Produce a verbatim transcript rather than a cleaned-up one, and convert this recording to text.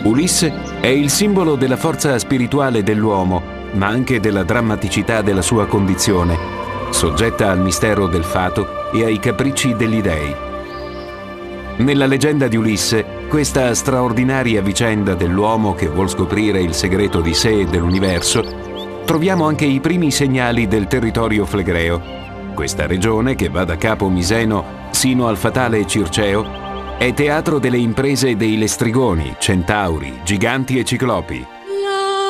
Ulisse è il simbolo della forza spirituale dell'uomo, ma anche della drammaticità della sua condizione, soggetta al mistero del fato e ai capricci degli dei. Nella leggenda di Ulisse, questa straordinaria vicenda dell'uomo che vuol scoprire il segreto di sé e dell'universo, troviamo anche i primi segnali del territorio flegreo. Questa regione, che va da Capo Miseno sino al fatale Circeo, è teatro delle imprese dei lestrigoni, centauri, giganti e ciclopi,